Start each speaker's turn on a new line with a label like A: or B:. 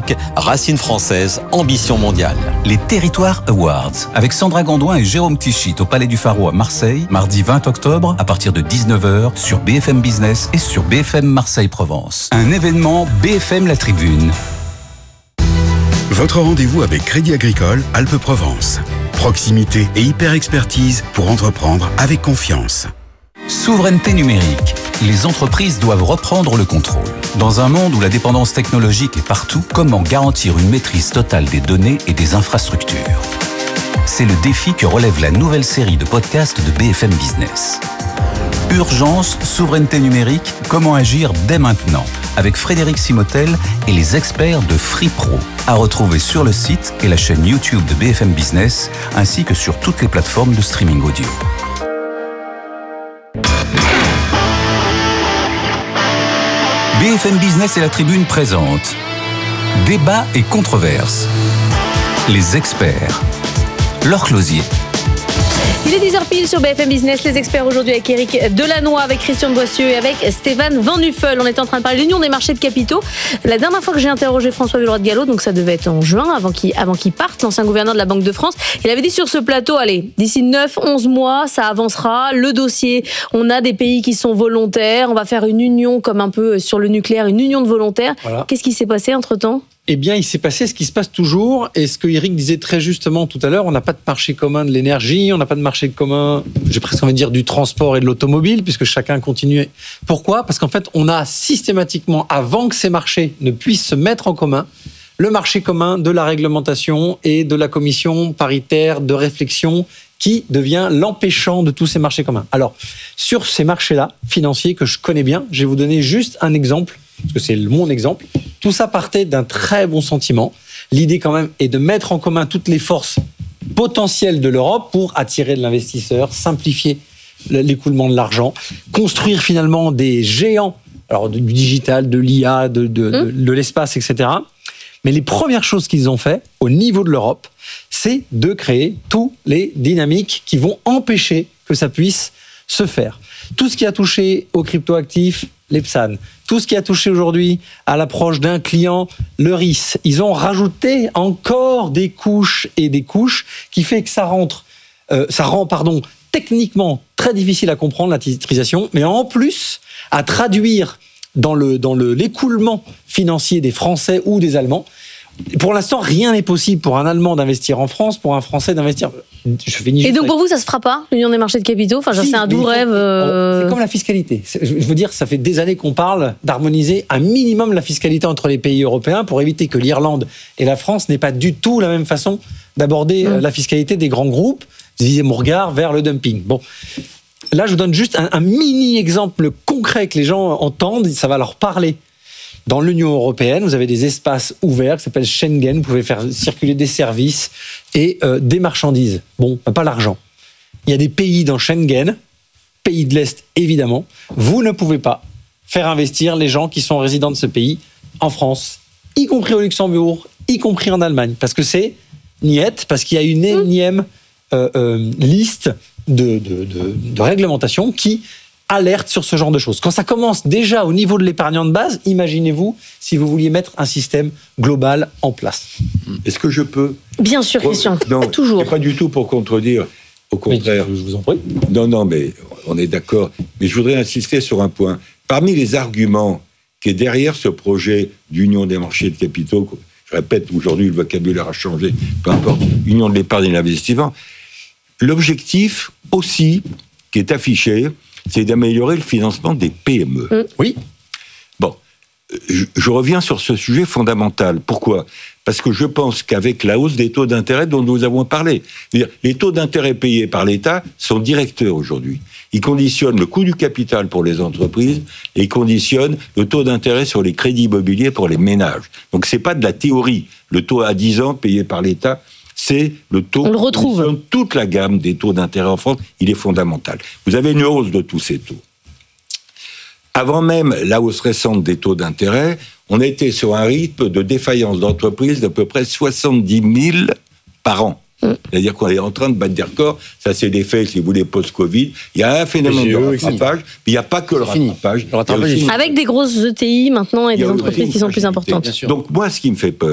A: numérique, racines françaises, ambition mondiale.
B: Les Territoires Awards, avec Sandra Gondouin et Jérôme Tichit au Palais du Pharo à Marseille, mardi 20 octobre à partir de 19h sur BFM Business et sur BFM Marseille-Provence. Un événement BFM La Tribune.
C: Votre rendez-vous avec Crédit Agricole Alpes-Provence. Proximité et hyper-expertise pour entreprendre avec confiance.
B: Souveraineté numérique. Les entreprises doivent reprendre le contrôle. Dans un monde où la dépendance technologique est partout, comment garantir une maîtrise totale des données et des infrastructures ? C'est le défi que relève la nouvelle série de podcasts de BFM Business. Urgence, souveraineté numérique, comment agir dès maintenant ? Avec Frédéric Simotel et les experts de FreePro. À retrouver sur le site et la chaîne YouTube de BFM Business, ainsi que sur toutes les plateformes de streaming audio. BFM Business et La Tribune présentent Débat et controverses. Les experts. Laure Closier.
D: Il est 10h pile sur BFM Business, les experts aujourd'hui avec Éric Delannoy, avec Christian de Boissieu et avec Stéphane Van Nuffel. On est en train de parler de l'Union des marchés de capitaux. La dernière fois que j'ai interrogé François Villeroy-de-Galhau, donc ça devait être en juin, avant qu'il parte, l'ancien gouverneur de la Banque de France, il avait dit sur ce plateau, allez, d'ici 9-11 mois, ça avancera, le dossier, on a des pays qui sont volontaires, on va faire une union comme un peu sur le nucléaire, une union de volontaires. Voilà. Qu'est-ce qui s'est passé entre-temps ?
E: Eh bien, il s'est passé ce qui se passe toujours, et ce que Éric disait très justement tout à l'heure, on n'a pas de marché commun de l'énergie, on n'a pas de marché commun, j'ai presque envie de dire, du transport et de l'automobile, puisque chacun continue. Pourquoi ? Parce qu'en fait, on a systématiquement, avant que ces marchés ne puissent se mettre en commun, le marché commun de la réglementation et de la commission paritaire de réflexion qui devient l'empêchant de tous ces marchés communs. Alors, sur ces marchés-là, financiers, que je connais bien, je vais vous donner juste un exemple, parce que c'est mon exemple. Tout ça partait d'un très bon sentiment. L'idée quand même est de mettre en commun toutes les forces potentielles de l'Europe pour attirer de l'investisseur, simplifier l'écoulement de l'argent, construire finalement des géants, alors du digital, de l'IA, de l'espace, etc. Mais les premières choses qu'ils ont fait au niveau de l'Europe, c'est de créer tous les dynamiques qui vont empêcher que ça puisse se faire. Tout ce qui a touché aux cryptoactifs, les PSAN, tout ce qui a touché aujourd'hui à l'approche d'un client, le RIS, ils ont rajouté encore des couches et des couches qui fait que ça rend techniquement très difficile à comprendre la titrisation, mais en plus à traduire dans l'écoulement financier des Français ou des Allemands. Pour l'instant, rien n'est possible pour un Allemand d'investir en France, pour un Français d'investir.
D: Et donc pour vous, ça se fera pas, l'union des marchés de capitaux ? Enfin, c'est un doux rêve.
E: C'est comme la fiscalité. Je veux dire, ça fait des années qu'on parle d'harmoniser un minimum la fiscalité entre les pays européens pour éviter que l'Irlande et la France n'aient pas du tout la même façon d'aborder la fiscalité des grands groupes. Visez mon regard vers le dumping. Bon. Là, je vous donne juste un mini-exemple concret que les gens entendent, ça va leur parler. Dans l'Union européenne, vous avez des espaces ouverts qui s'appellent Schengen, vous pouvez faire circuler des services et des marchandises. Bon, pas l'argent. Il y a des pays dans Schengen, pays de l'Est évidemment, vous ne pouvez pas faire investir les gens qui sont résidents de ce pays en France, y compris au Luxembourg, y compris en Allemagne, parce que c'est niette, parce qu'il y a une énième liste de réglementations qui alerte sur ce genre de choses. Quand ça commence déjà au niveau de l'épargnant de base, imaginez-vous si vous vouliez mettre un système global en place.
F: Est-ce que je peux ?
D: Bien sûr, Christian.
F: Non,
D: toujours.
F: Pas du tout pour contredire. Au contraire.
E: Mais je vous en prie.
F: Non, mais on est d'accord. Mais je voudrais insister sur un point. Parmi les arguments qui est derrière ce projet d'union des marchés de capitaux, je répète, aujourd'hui le vocabulaire a changé, peu importe, union de l'épargne et de l'investissement, l'objectif aussi qui est affiché, c'est d'améliorer le financement des PME.
E: Oui.
F: Bon, je reviens sur ce sujet fondamental. Pourquoi ? Parce que je pense qu'avec la hausse des taux d'intérêt dont nous avons parlé, les taux d'intérêt payés par l'État sont directeurs aujourd'hui. Ils conditionnent le coût du capital pour les entreprises et ils conditionnent le taux d'intérêt sur les crédits immobiliers pour les ménages. Donc c'est pas de la théorie. Le taux à 10 ans payé par l'État, c'est le taux.
D: On le retrouve.
F: Toute la gamme des taux d'intérêt en France, il est fondamental. Vous avez une hausse de tous ces taux. Avant même la hausse récente des taux d'intérêt, on était sur un rythme de défaillance d'entreprises d'à peu près 70 000 par an. C'est-à-dire qu'on est en train de battre des records. Ça, c'est l'effet, si vous voulez, post-Covid. Il y a un phénomène de rattrapage, mais il n'y a pas que le rattrapage.
D: Avec des grosses ETI maintenant et des entreprises qui sont plus importantes.
F: Donc, moi, ce qui me fait peur,